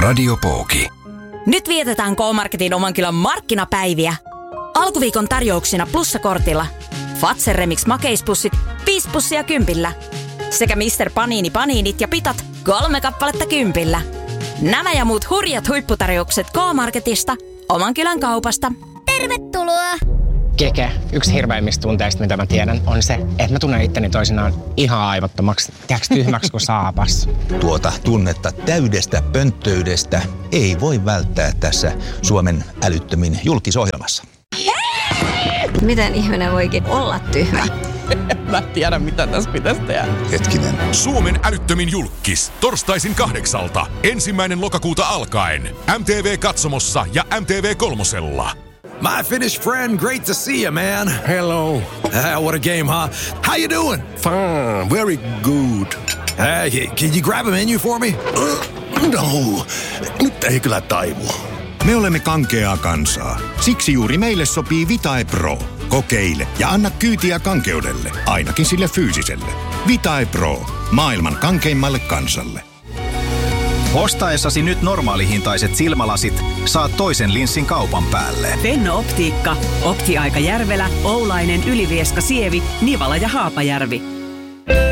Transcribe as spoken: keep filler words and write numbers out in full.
Radio Pooki. Nyt vietetään K-Marketin Omankylän markkinapäiviä. Alkuviikon tarjouksina plussakortilla. Fazer Remix makeispussit viisi pussia kympillä. Sekä mister Panini paniinit ja pitat kolme kappaletta kympillä. Nämä ja muut hurjat huipputarjoukset K-Marketista, Omankylän kaupasta. Tervetuloa! Keke, yksi hirveimmistä tunteista, mitä mä tiedän, on se, että mä tunnen itteni toisinaan ihan aivottomaksi, tiedätkö, tyhmäksi kuin saapas. Tuota tunnetta täydestä pönttöydestä ei voi välttää tässä Suomen älyttömin julkisohjelmassa. Miten ihminen voikin olla tyhmä? En mä tiedä, mitä tässä pitäisi tehdä. Hetkinen. Suomen älyttömin julkkis. Torstaisin kahdeksalta. Ensimmäinen lokakuuta alkaen. M T V-katsomossa ja M T V kolmosella. My Finnish friend, great to see you, man. Hello. Uh, what a game, huh? How you doing? Fine, very good. Hey, can you grab a menu for me? Uh, no, nyt ei kyllä taivu. Me olemme kankeaa kansaa. Siksi juuri meille sopii Vitae Pro. Kokeile ja anna kyytiä kankeudelle, ainakin sille fyysiselle. Vitae Pro, maailman kankeimmalle kansalle. Ostaessasi nyt normaalihintaiset silmälasit saat toisen linssin kaupan päälle. Fenno Optiikka. Optiaika Järvelä, Oulainen, Ylivieska, Sievi, Nivala ja Haapajärvi.